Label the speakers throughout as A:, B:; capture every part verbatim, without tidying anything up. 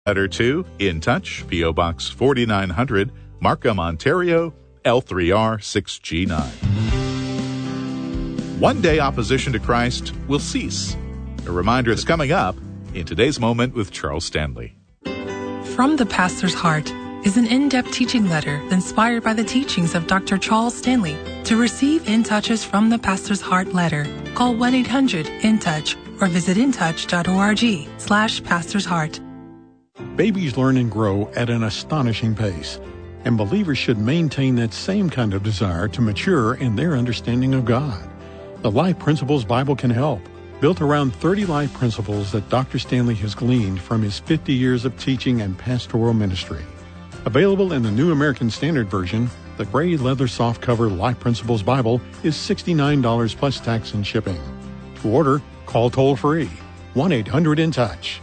A: Letter to In Touch, P O. Box forty-nine hundred, Markham, Ontario, L three R six G nine. One day opposition to Christ will cease. A reminder is coming up in today's Moment with Charles Stanley.
B: From the Pastor's Heart is an in-depth teaching letter inspired by the teachings of Doctor Charles Stanley. To receive In Touches from the Pastor's Heart letter, call one eight hundred in touch or visit intouch.org slash Pastor's Heart.
C: Babies learn and grow at an astonishing pace, and believers should maintain that same kind of desire to mature in their understanding of God. The Life Principles Bible can help, built around thirty life principles that Doctor Stanley has gleaned from his fifty years of teaching and pastoral ministry. Available in the New American Standard Version, the gray leather softcover Life Principles Bible is sixty-nine dollars plus tax and shipping. To order, call toll-free, one eight hundred in touch.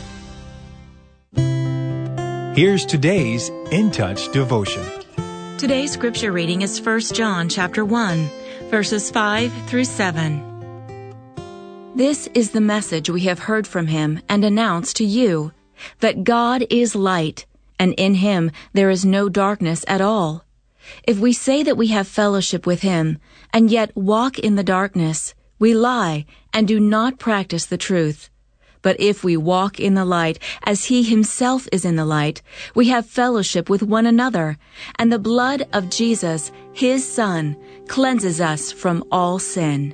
D: Here's today's In Touch devotion.
E: Today's scripture reading is First John chapter one, verses five through seven. This is the message we have heard from him and announced to you, that God is light, and in him there is no darkness at all. If we say that we have fellowship with him, and yet walk in the darkness, we lie and do not practice the truth. But if we walk in the light, as he himself is in the light, we have fellowship with one another, and the blood of Jesus, his Son, cleanses us from all sin.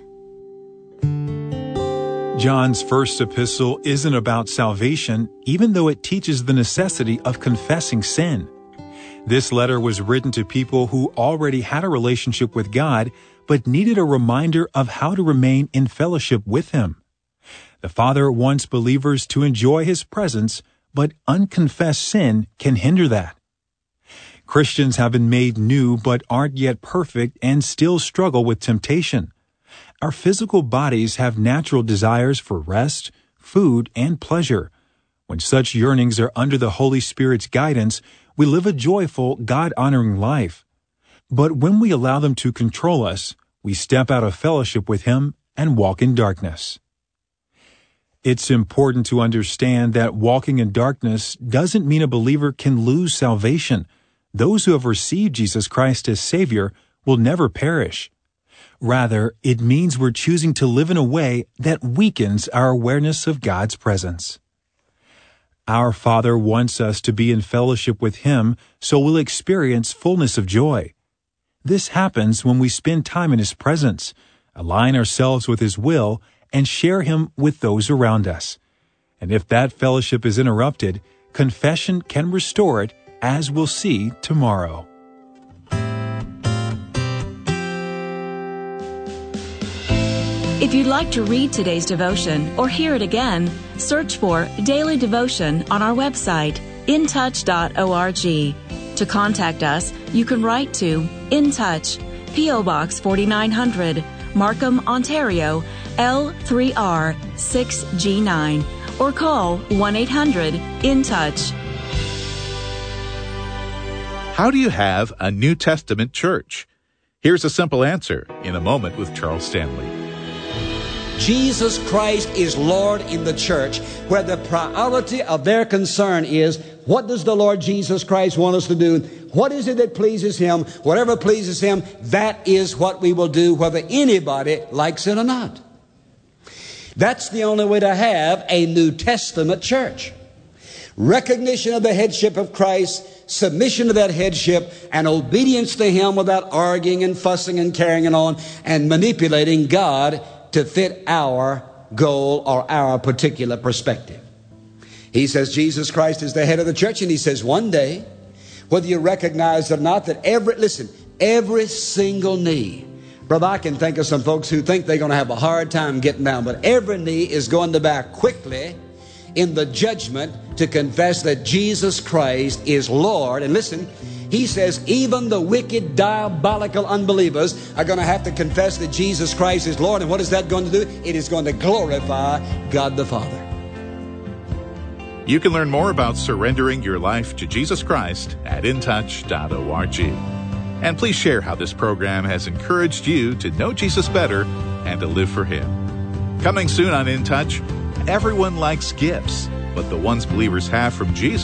D: John's first epistle isn't about salvation, even though it teaches the necessity of confessing sin. This letter was written to people who already had a relationship with God, but needed a reminder of how to remain in fellowship with him. The Father wants believers to enjoy his presence, but unconfessed sin can hinder that. Christians have been made new but aren't yet perfect and still struggle with temptation. Our physical bodies have natural desires for rest, food, and pleasure. When such yearnings are under the Holy Spirit's guidance, we live a joyful, God-honoring life. But when we allow them to control us, we step out of fellowship with him and walk in darkness. It's important to understand that walking in darkness doesn't mean a believer can lose salvation. Those who have received Jesus Christ as Savior will never perish. Rather, it means we're choosing to live in a way that weakens our awareness of God's presence. Our Father wants us to be in fellowship with him so we'll experience fullness of joy. This happens when we spend time in his presence, align ourselves with his will, and share him with those around us. And if that fellowship is interrupted, confession can restore it, as we'll see tomorrow.
E: If you'd like to read today's devotion or hear it again, search for Daily Devotion on our website, in touch dot org. To contact us, you can write to In Touch, P O. Box forty-nine hundred, Markham, Ontario, L three R six G nine, or call one eight hundred in touch.
A: How do you have a New Testament church? Here's a simple answer in a moment with Charles Stanley.
F: Jesus Christ is Lord in the church, where the priority of their concern is, what does the Lord Jesus Christ want us to do? What is it that pleases him? Whatever pleases him, that is what we will do, whether anybody likes it or not. That's the only way to have a New Testament church. Recognition of the headship of Christ, submission to that headship, and obedience to him without arguing and fussing and carrying on and manipulating God to fit our goal or our particular perspective. He says Jesus Christ is the head of the church, and he says one day, whether you recognize it or not, that every, listen, every single knee, brother, I can think of some folks who think they're going to have a hard time getting down, but every knee is going to bow quickly in the judgment to confess that Jesus Christ is Lord. And listen, he says even the wicked, diabolical unbelievers are going to have to confess that Jesus Christ is Lord. And what is that going to do? It is going to glorify God the Father.
A: You can learn more about surrendering your life to Jesus Christ at in touch dot org. And please share how this program has encouraged you to know Jesus better and to live for him. Coming soon on In Touch, everyone likes gifts. but the ones believers have from Jesus